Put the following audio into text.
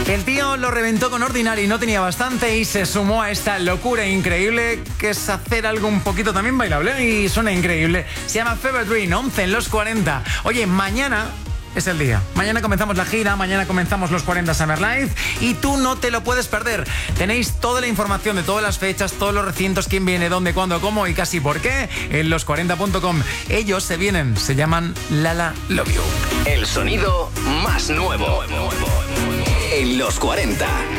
El tío lo reventó con Ordinary, no tenía bastante y se sumó a esta locura increíble que es hacer algo un poquito también bailable y suena increíble. Se llama Fever Dream, 11 en los 40. Oye, mañana es el día. Mañana comenzamos la gira, mañana comenzamos los 40 Summer Live y tú no te lo puedes perder. Tenéis toda la información de todas las fechas, todos los recintos, quién viene, dónde, cuándo, cómo y casi por qué en los40.com. Ellos se vienen, se llaman Lala Love You. El sonido más nuevo en los 40.